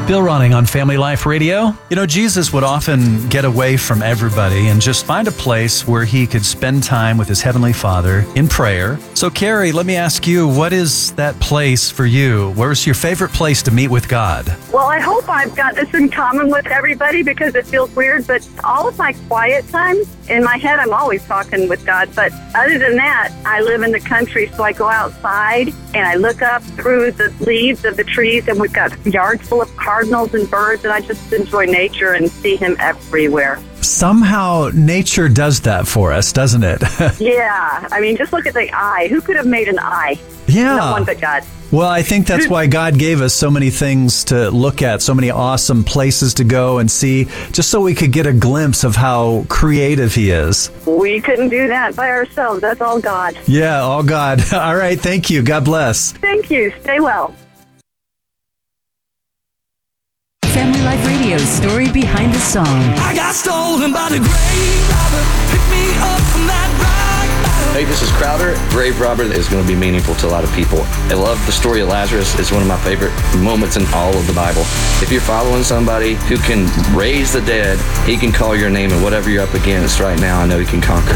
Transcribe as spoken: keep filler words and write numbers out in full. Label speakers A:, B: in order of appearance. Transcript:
A: Bill Ronning on Family Life Radio. You know, Jesus would often get away from everybody and just find a place where he could spend time with his Heavenly Father in prayer. So, Carrie, let me ask you, what is that place for you? Where's your favorite place to meet with God?
B: Well, I hope I've got this in common with everybody because it feels weird, but all of my quiet time, in my head, I'm always talking with God. But other than that, I live in the country, so I go outside and I look up through the leaves of the trees, and we've got yards full of cardinals and birds, and I just enjoy nature and see him everywhere.
A: Somehow nature does that for us, doesn't it?
B: Yeah. I mean, just look at the eye. Who could have made an eye?
A: Yeah.
B: No one but God.
A: Well, I think that's why God gave us so many things to look at, so many awesome places to go and see, just so we could get a glimpse of how creative he is.
B: We couldn't do that by ourselves. That's all God.
A: Yeah, all God. All right, thank you. God bless.
B: Thank you. Stay well.
C: Family Life Radio's story behind the song.
D: I got stolen by the grave robber. Pick me up from that rock.
E: Hey, this is Crowder. Grave robber is going to be meaningful to a lot of people. I love the story of Lazarus. It's one of my favorite moments in all of the Bible. If you're following somebody who can raise the dead, he can call your name, and whatever you're up against right now, I know he can conquer.